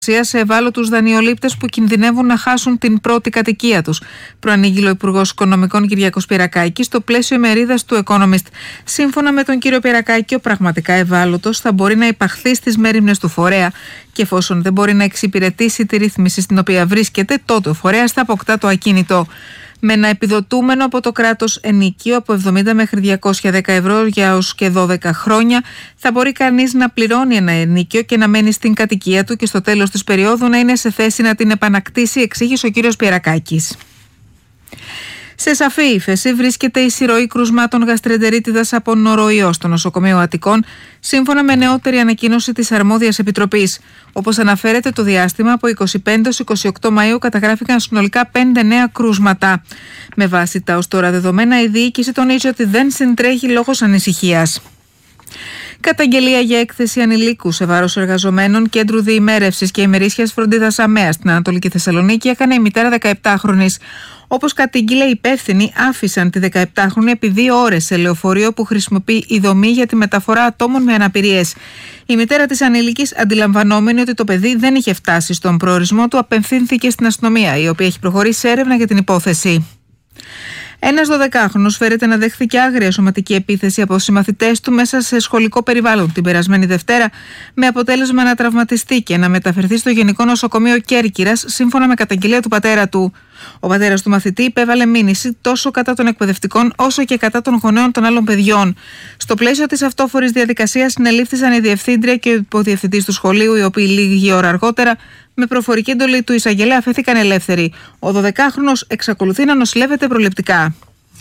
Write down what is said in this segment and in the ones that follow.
σε ευάλωτους δανειολήπτες που κινδυνεύουν να χάσουν την πρώτη κατοικία τους, προανήγγειλε ο Υπουργός Οικονομικών Κυριάκος Πυρακάκης στο πλαίσιο ημερίδας του Economist. Σύμφωνα με τον κύριο Πυρακάκη, ο πραγματικά ευάλωτος θα μπορεί να υπαχθεί στις μέριμνες του φορέα και εφόσον δεν μπορεί να εξυπηρετήσει τη ρύθμιση στην οποία βρίσκεται, τότε ο φορέας θα αποκτά το ακίνητο. Με ένα επιδοτούμενο από το κράτος ενοίκιο από 70 μέχρι 210 ευρώ για ως και 12 χρόνια, θα μπορεί κανείς να πληρώνει ένα ενοίκιο και να μένει στην κατοικία του και στο τέλος της περίοδου να είναι σε θέση να την επανακτήσει, εξήγησε ο κύριος Πυρακάκης. Σε σαφή ύφεση βρίσκεται η συρροή κρουσμάτων γαστρεντερίτιδας από νοροϊό στο νοσοκομείο Αττικών, σύμφωνα με νεότερη ανακοίνωση της αρμόδιας επιτροπής. Όπως αναφέρεται, το διάστημα από 25-28 Μαΐου καταγράφηκαν συνολικά 5 νέα κρούσματα. Με βάση τα ως τώρα δεδομένα, η διοίκηση τονίζει ότι δεν συντρέχει λόγος ανησυχίας. Καταγγελία για έκθεση ανηλίκου σε βάρος εργαζομένων Κέντρου Διημέρευσης και Ημερήσιας Φροντίδας ΑΜΕΑ στην Ανατολική Θεσσαλονίκη έκανε η μητέρα 17χρονης. Όπως κατήγγειλε, οι υπεύθυνοι άφησαν τη 17χρονη επί 2 ώρες σε λεωφορείο που χρησιμοποιεί η δομή για τη μεταφορά ατόμων με αναπηρίες. Η μητέρα της ανήλικης, αντιλαμβανόμενη ότι το παιδί δεν είχε φτάσει στον προορισμό του, απευθύνθηκε στην αστυνομία, η οποία έχει προχωρήσει σε έρευνα για την υπόθεση. Ένας 12χρονος φέρεται να δέχθηκε άγρια σωματική επίθεση από συμμαθητές του μέσα σε σχολικό περιβάλλον την περασμένη Δευτέρα, με αποτέλεσμα να τραυματιστεί και να μεταφερθεί στο Γενικό Νοσοκομείο Κέρκυρας, σύμφωνα με καταγγελία του πατέρα του. Ο πατέρας του μαθητή υπέβαλε μήνυση τόσο κατά των εκπαιδευτικών όσο και κατά των γονέων των άλλων παιδιών. Στο πλαίσιο της αυτόφορης διαδικασίας συνελήφθησαν η διευθύντρια και ο υποδιευθυντής του σχολείου, οι οποίοι λίγη ώρα αργότερα, με προφορική εντολή του εισαγγελέα, αφέθηκαν ελεύθεροι. Ο 12χρονος εξακολουθεί να νοσηλεύεται προληπτικά.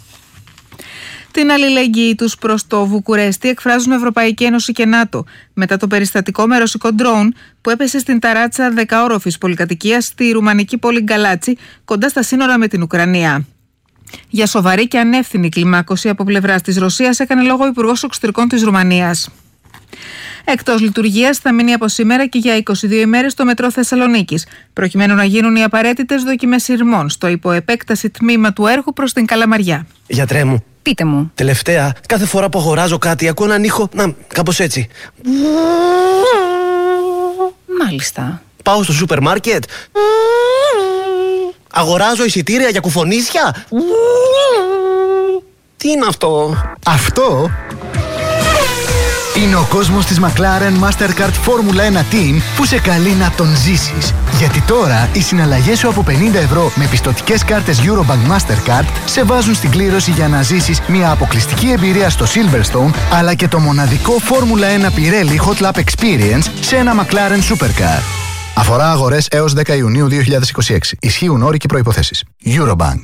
Την αλληλεγγύη τους προς το Βουκουρέστι εκφράζουν Ευρωπαϊκή Ένωση και ΝΑΤΟ μετά το περιστατικό με ρωσικό ντρόουν που έπεσε στην ταράτσα 10όροφης πολυκατοικίας στη ρουμανική πόλη Γκαλάτσι, κοντά στα σύνορα με την Ουκρανία. Για σοβαρή και ανεύθυνη κλιμάκωση από πλευράς της Ρωσίας έκανε λόγο ο Υπουργός Εξωτερικών της Ρουμανίας. Εκτός λειτουργίας θα μείνει από σήμερα και για 22 ημέρες το μετρό Θεσσαλονίκης, προκειμένου να γίνουν οι απαραίτητες δοκιμές σειρμών στο υποεπέκταση τμήμα του έργου προς την Καλαμαριά. Γιατρέ μου. Πείτε μου. Τελευταία, κάθε φορά που αγοράζω κάτι, ακούω έναν ήχο. Να, κάπως έτσι. Μάλιστα. Πάω στο σούπερ μάρκετ. Αγοράζω εισιτήρια για κουφονίσια. Τι είναι αυτό? Αυτό είναι ο κόσμος της McLaren Mastercard Formula 1 Team που σε καλεί να τον ζήσεις. Γιατί τώρα οι συναλλαγές σου από 50 ευρώ με πιστωτικές κάρτες Eurobank Mastercard σε βάζουν στην κλήρωση για να ζήσεις μια αποκλειστική εμπειρία στο Silverstone, αλλά και το μοναδικό Formula 1 Pirelli Hot Lap Experience σε ένα McLaren Supercar. Αφορά αγορές έως 10 Ιουνίου 2026. Ισχύουν όροι και προϋποθέσεις. Eurobank.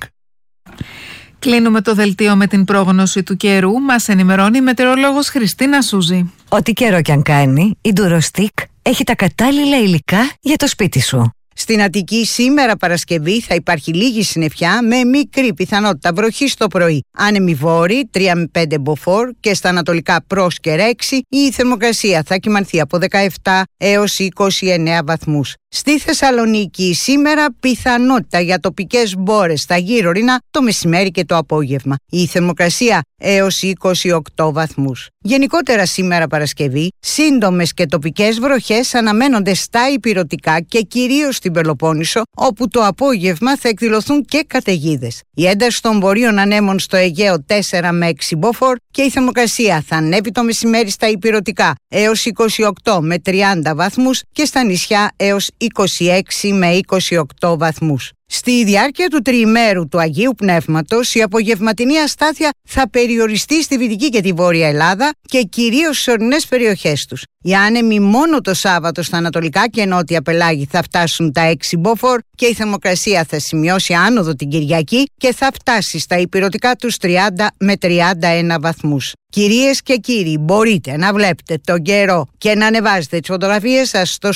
Κλείνουμε το δελτίο με την πρόγνωση του καιρού. Μας ενημερώνει η μετεωρολόγος Χριστίνα Σούζη. Ό,τι καιρό κι αν κάνει, η Durostick έχει τα κατάλληλα υλικά για το σπίτι σου. Στην Αττική σήμερα Παρασκευή θα υπάρχει λίγη συννεφιά με μικρή πιθανότητα βροχής το πρωί. Άνεμη βόρη 3 με 5 μποφόρ και στα ανατολικά Πρόσκαιρα 6 η θερμοκρασία θα κυμανθεί από 17 έως 29 βαθμούς. Στη Θεσσαλονίκη σήμερα πιθανότητα για τοπικές μπόρες στα γύρω-ρινά το μεσημέρι και το απόγευμα. Η θερμοκρασία έως 28 βαθμούς. Γενικότερα σήμερα Παρασκευή, σύντομες και τοπικές βροχές αναμένονται στα ηπειρωτικά και κυρίως στην Πελοπόννησο, όπου το απόγευμα θα εκδηλωθούν και καταιγίδες. Η ένταση των βορείων ανέμων στο Αιγαίο 4 με 6 μποφόρ και η θερμοκρασία θα ανέβει το μεσημέρι στα ηπειρωτικά έως 28 με 30 βαθμούς και στα νησιά έως 26 με 28 βαθμούς. Στη διάρκεια του τριημέρου του Αγίου Πνεύματος, η απογευματινή αστάθεια θα περιοριστεί στη Δυτική και τη Βόρεια Ελλάδα και κυρίως στις ορεινές περιοχές τους. Οι άνεμοι μόνο το Σάββατο στα ανατολικά και νότια πελάγη θα φτάσουν τα 6 μποφόρ και η θερμοκρασία θα σημειώσει άνοδο την Κυριακή και θα φτάσει στα ηπειρωτικά τους 30 με 31 βαθμούς. Κυρίες και κύριοι, μπορείτε να βλέπετε τον καιρό και να ανεβάζετε τις φωτογραφίες σας στο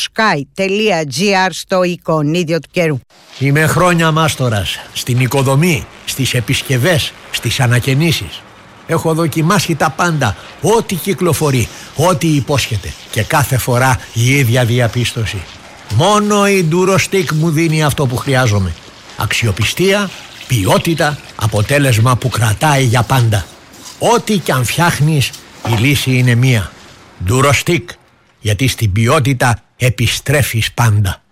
sky.gr στο εικονίδιο του καιρού. Είμαι χρόνια μάστορας στην οικοδομή, στις επισκευές, στις ανακαινήσεις. Έχω δοκιμάσει τα πάντα, ό,τι κυκλοφορεί, ό,τι υπόσχεται και κάθε φορά η ίδια διαπίστωση. Μόνο η Durostick μου δίνει αυτό που χρειάζομαι. Αξιοπιστία, ποιότητα, αποτέλεσμα που κρατάει για πάντα. Ό,τι κι αν φτιάχνεις, η λύση είναι μία. Durostick, γιατί στην ποιότητα επιστρέφεις πάντα.